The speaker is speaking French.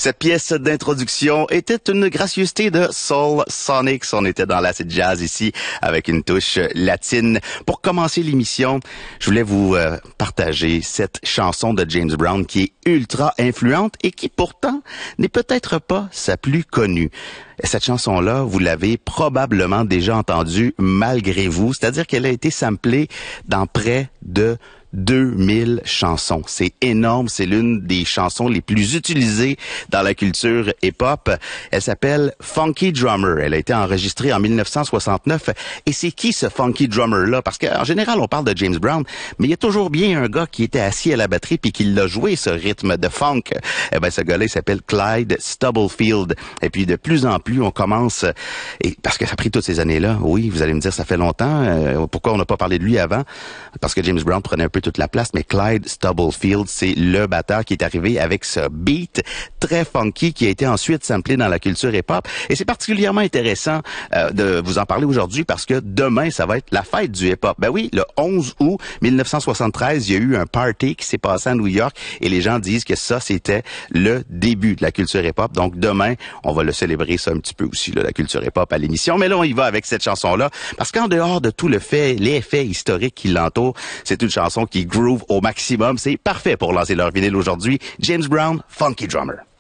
Cette pièce d'introduction était une gracieuseté de Soul Sonics. On était dans l'acid jazz ici avec une touche latine. Pour commencer l'émission, je voulais vous partager cette chanson de James Brown qui est ultra influente et qui pourtant n'est peut-être pas sa plus connue. Cette chanson-là, vous l'avez probablement déjà entendue malgré vous, c'est-à-dire qu'elle a été samplée dans près de 2000 chansons. C'est énorme, c'est l'une des chansons les plus utilisées dans la culture hip-hop. Elle s'appelle Funky Drummer. Elle a été enregistrée en 1969. Et c'est qui ce Funky Drummer-là? Parce qu'en général, on parle de James Brown, mais il y a toujours bien un gars qui était assis à la batterie puis qui l'a joué, ce rythme de funk. Eh ben, ce gars-là, il s'appelle Clyde Stubblefield. Et puis, de plus en plus, on commence... Et parce que ça a pris toutes ces années-là. Oui, vous allez me dire, ça fait longtemps. Pourquoi on n'a pas parlé de lui avant? Parce que James Brown prenait un peu toute la place, mais Clyde Stubblefield, c'est le batteur qui est arrivé avec ce beat très funky qui a été ensuite samplé dans la culture hip-hop. Et c'est particulièrement intéressant de vous en parler aujourd'hui parce que demain, ça va être la fête du hip-hop. Ben oui, le 11 août 1973, il y a eu un party qui s'est passé à New York et les gens disent que ça, c'était le début de la culture hip-hop. Donc demain, on va le célébrer ça un petit peu aussi, là, la culture hip-hop à l'émission. Mais là, on y va avec cette chanson-là parce qu'en dehors de tout les faits historiques qui l'entourent, c'est une chanson qui groove au maximum. C'est parfait pour lancer leur vinyle aujourd'hui. James Brown, Funky Drummer.